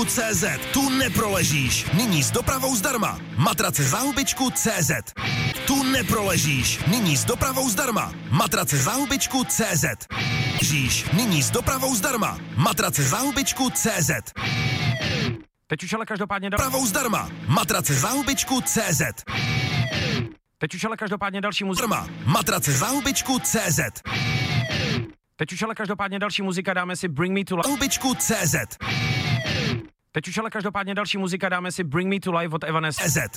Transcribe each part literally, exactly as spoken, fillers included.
cé zet. Tu neproležíš. Nyní s dopravou zdarma. Matrace za hubičku cé zet. Tu neproležíš. Nyní s dopravou zdarma. Matrace za hubičku cé zet. Žíš. Nyní s dopravou zdarma. Matrace za hubičku cé zet. Teď už ale každopádně dal... Dopravou zdarma. Matrace za hubičku cé zet. Teď už ale každopádně další muzika. Zdarma. Matrace za hubičku cé zet. Teď už ale každopádně další muzika, dáme si Bring Me to Life. Hubičku cé zet. Teď už ale každopádně další muzika, dáme si Bring Me to Life od Evanescence. cé zet.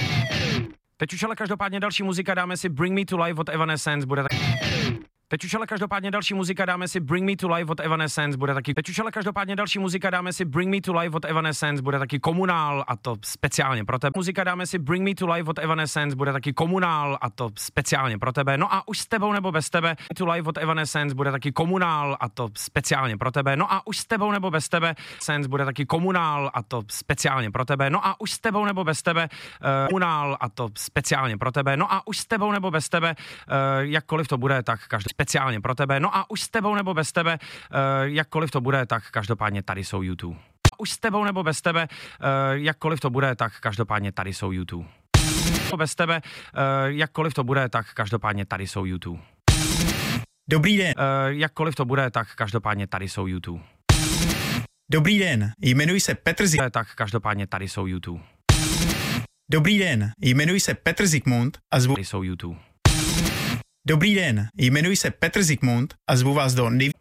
Teď už ale každopádně další muzika, dáme si Bring Me to Life od Evanescence, bude tak... Teď už ale každopádně další muzika, dáme si Bring Me to Life od Evanescence, bude taky... Teď už ale každopádně další muzika, dáme si Bring Me to Life od Evanescence, bude taky komunál, a to speciálně pro tebe. Muzika dáme si Bring Me to Life od Evanescence, bude taky komunál, a to speciálně pro tebe. No a už s tebou nebo bez tebe, to Life od Evanescence bude taky komunál, a to speciálně pro tebe. No a už s tebou nebo bez tebe, Sense bude taky komunál, a to speciálně pro tebe. No a už s tebou nebo bez tebe, uh, komunál, a to speciálně pro tebe. No a už s tebou nebo bez tebe, uh, jakkoliv to bude, tak každý speciálně pro tebe. No a už s tebou nebo bez tebe, uh, jakkoliv to bude, tak každopádně tady jsou YouTube. Už s tebou nebo bez tebe, uh, jakkoliv to bude, tak každopádně tady jsou YouTube. Bez tebe, uh, jakkoliv to bude, tak každopádně tady jsou YouTube. Dobrý den. Uh, jakkoliv to bude, tak každopádně tady jsou YouTube. Dobrý den, jmenuji se Petr Zikmund. Tak každopádně tady jsou YouTube. Dobrý den, jmenuji se Petr Zikmund a zvu... Tady jsou YouTube. Dobrý den, jmenuji se Petr Zikmund a zvu vás do nej...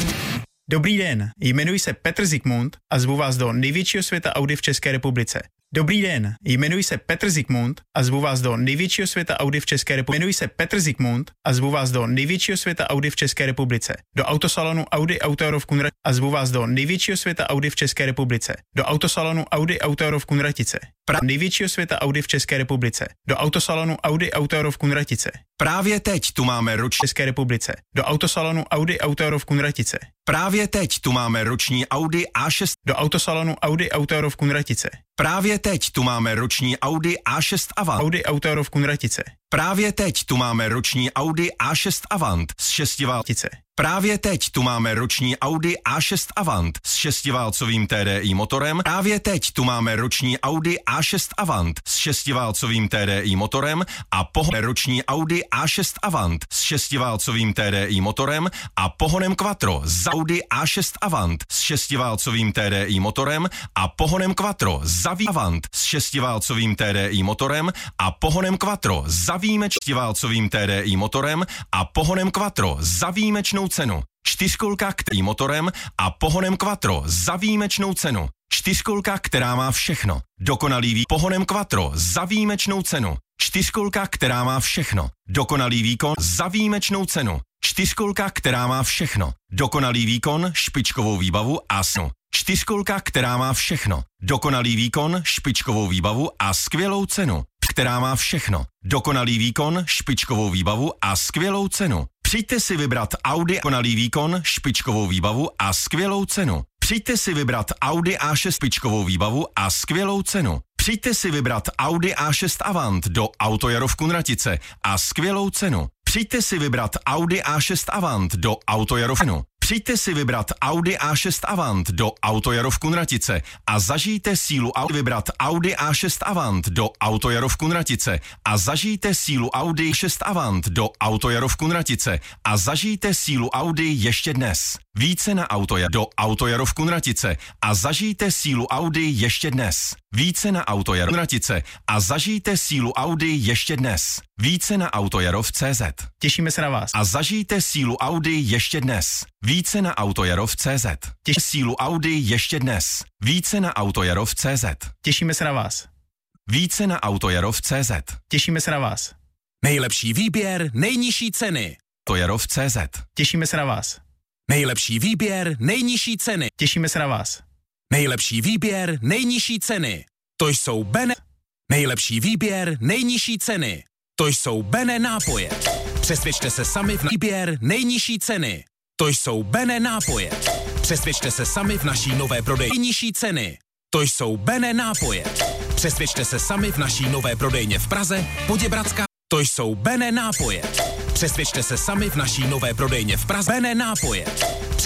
Dobrý den, jmenuji se Petr Zikmund a zvu vás do největšího světa Audi v České republice. Dobrý den, jmenuji se Petr Zikmund a zvu vás do největšího světa Audi v České republice. Jmenuji se Petr Zikmund a zvu vás do největšího světa Audi v České republice. Do autosalonu Audi Auto Euro v Kunratice a zvu vás do největšího světa Audi v České republice. Do autosalonu Audi Auto Euro v Kunratice. Pra největšího světa Audi v České republice. Do autosalonu Audi Auto Euro v Kunratice. Právě teď tu máme roční České republice. Do autosalonu Audi Auto Euro v Kunratice. Právě teď tu máme roční Audi A šest. Do autosalonu Audi Auto Euro v Kunratice. Právě teď tu máme roční Audi A šest Avant. Audi Auto Euro v Kunratice. Právě teď tu máme roční Audi A šest Avant s šestiválcem. Právě teď tu máme roční Audi A šest Avant s šestiválcovým T D I motorem. Právě teď tu máme roční Audi A šest Avant s šestiválcovým T D I motorem a pohon roční Audi A šest Avant s šestiválcovým T D I motorem a pohonem Quattro za Audi A šest Avant s šestiválcovým T D I motorem a pohonem Quattro za Avant s šestiválcovým T D I motorem a pohonem Quattro za výjimeč šestiválcovým T D I motorem a pohonem Quattro za výjimečnou cenu. Čtyřkolka který motorem a pohonem Quattro za výjimečnou cenu. Čtyřkolka, která má všechno. Dokonalý vý... pohonem Quattro za výjimečnou cenu. Čtyřkolka, která má všechno. Dokonalý výkon za výjimečnou cenu. Čtyřkolka, která má všechno. Dokonalý výkon, špičkovou výbavu a snu. Čtyřkolka, která má všechno. Dokonalý výkon, špičkovou výbavu a skvělou cenu. Která má všechno. Dokonalý výkon, špičkovou výbavu a skvělou cenu. Přijďte si vybrat Audi dokonalý výkon, špičkovou výbavu a skvělou cenu. Přijďte si vybrat Audi A šest špičkovou výbavu a skvělou cenu. Přijďte si vybrat Audi A šest Avant do Auto Jaro v Kunratice a skvělou cenu. Přijďte si vybrat Audi A šest Avant do Auto Jaro v Kunratice. Přijďte si vybrat Audi A šest Avant do Auto Jaro v Kunratice a zažijte sílu Audi. Vybrat Audi A šest Avant do Auto Jaro v Kunratice a zažijte sílu Audi šest Avant do Auto Jaro v Kunratice a zažijte sílu Audi ještě dnes. Více na Auto Jaro do Auto Jaro v Kunratice a zažijte sílu Audi ještě dnes. Více na Auto Jaro v Kunratice a zažijte sílu Audi ještě dnes. Více na Auto Jaro v C Z. Těšíme se na vás. A zažijte sílu Audi ještě dnes. Více na Auto Jaro v C Z. Těšíme sílu Audi ještě dnes. Více na Auto Jaro v C Z. Těšíme se na vás. Více na Auto Jaro v C Z. Těšíme se na vás. Nejlepší výběr, nejnižší ceny. Auto Jaro v C Z. Těšíme se na vás. Nejlepší výběr, nejnižší ceny. Těšíme se na vás. Nejlepší výběr, nejnižší ceny. To jsou Bene. Nejlepší výběr, nejnižší ceny. To jsou Bene nápoje. Přesvědčte se sami v výběr nejnižší ceny. To jsou Bene nápoje. Přesvědčte se sami v naší nové prodejně nejnižší ceny. To jsou Bene nápoje. Přesvědčte se sami v naší nové prodejně v Praze, Poděbradská. To jsou Bene nápoje. Přesvědčte se sami v naší nové prodejně v Praze. Bene nápoje.